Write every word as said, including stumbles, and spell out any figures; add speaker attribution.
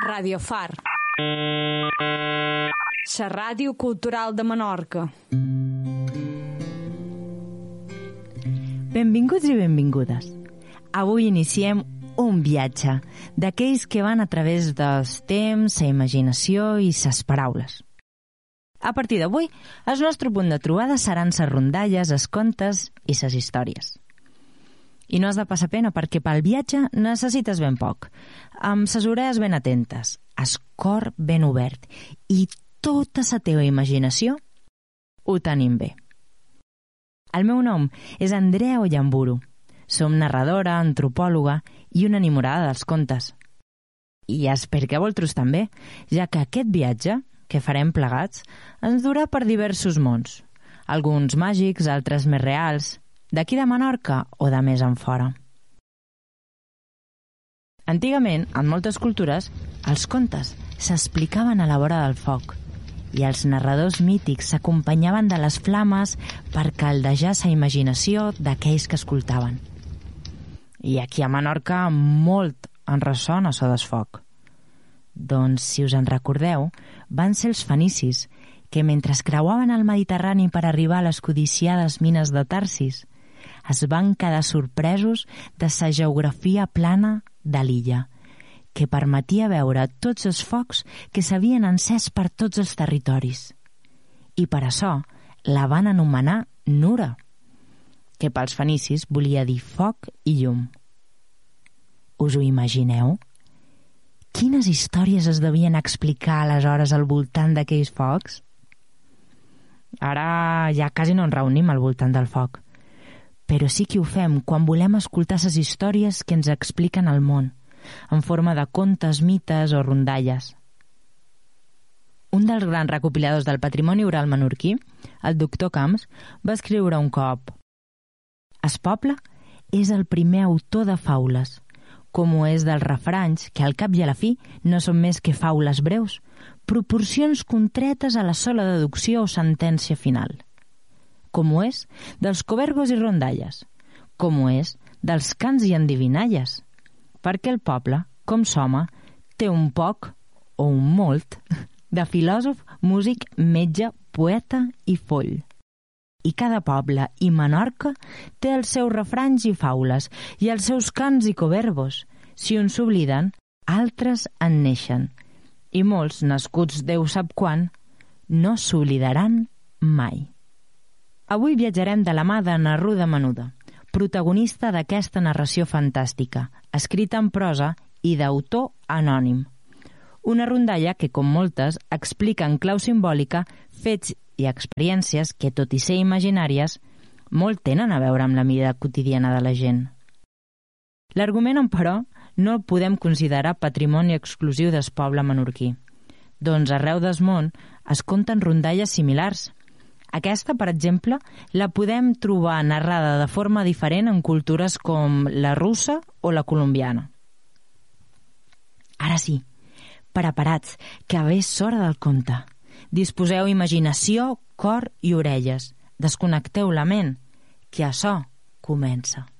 Speaker 1: Radio Far, la ràdio cultural de Menorca.
Speaker 2: Benvinguts i benvingudes. Avui iniciem un viatge d'aquells que van a través dels temps, la imaginació i ses paraules. A partir d'avui, el nostre punt de trobada seran ses rondalles, els contes i ses històries. I no has de passar pena perquè pel viatge necessites ben poc, amb ses orelles ben atentes, el cor ben obert i tota la teva imaginació ho tenim bé. El meu nom és Andrea Ollamburu. Som narradora, antropòloga i una enamorada dels contes. I espero que vosaltres també, ja que aquest viatge que farem plegats ens durà per diversos mons, alguns màgics, altres més reals, d'aquí de Menorca o de més enfora. Antigament, en moltes cultures, els contes s'explicaven a la vora del foc i els narradors mítics s'acompanyaven de les flames per caldejar la imaginació d'aquells que escoltaven. I aquí a Menorca molt en ressona so del foc. Doncs, si us en recordeu, van ser els fenicis que, mentre es creuaven el Mediterrani per arribar a les codiciades mines de Tarsis, es van quedar sorpresos de la geografia plana de l'illa, que permetia veure tots els focs que s'havien encès per tots els territoris. I per això la van anomenar Nura, que pels fenicis volia dir foc i llum. Us ho imagineu? Quines històries es devien explicar aleshores al voltant d'aquells focs? Ara ja quasi no ens reunim al voltant del foc, però sí que ho fem quan volem escoltar les històries que ens expliquen el món, en forma de contes, mites o rondalles. Un dels grans recopiladors del patrimoni oral menorquí, el doctor Camps, va escriure un cop: «El poble és el primer autor de faules, com ho és dels refranys, que al cap i a la fi no són més que faules breus, proporcions contretes a la sola deducció o sentència final. Com ho és dels covergos i rondalles, com ho és dels cants i endivinalles, perquè el poble, com s'home, té un poc, o un molt, de filòsof, músic, metge, poeta i foll. I cada poble i Menorca té els seus refranys i faules i els seus cants i covergos. Si uns s'obliden, altres en neixen. I molts, nascuts Déu sap quan, no s'oblidaran mai». Avui viatjarem de la mà de Neruda Menuda, protagonista d'aquesta narració fantàstica, escrita en prosa i d'autor anònim. Una rondalla que, com moltes, explica en clau simbòlica fets i experiències que, tot i ser imaginàries, molt tenen a veure amb la vida quotidiana de la gent. L'argument, però, no el podem considerar patrimoni exclusiu del poble menorquí. Doncs arreu del món es conten rondalles similars. Aquesta, per exemple, la podem trobar narrada de forma diferent en cultures com la russa o la colombiana. Ara sí, preparats, que és hora del conte. Disposeu imaginació, cor i orelles. Desconnecteu la ment, que açò comença.